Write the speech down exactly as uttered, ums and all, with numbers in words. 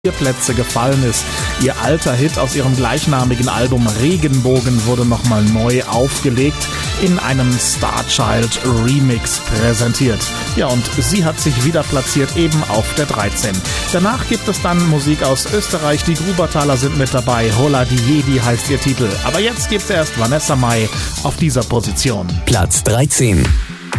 vier Plätze gefallen ist. Ihr alter Hit aus ihrem gleichnamigen Album Regenbogen wurde nochmal neu aufgelegt, in einem Starchild Remix präsentiert. Ja, und sie hat sich wieder platziert, eben auf der dreizehn. Danach gibt es dann Musik aus Österreich, die Grubertaler sind mit dabei, Holla die Jedi heißt ihr Titel. Aber jetzt gibt's erst Vanessa Mai auf dieser Position. Platz dreizehn.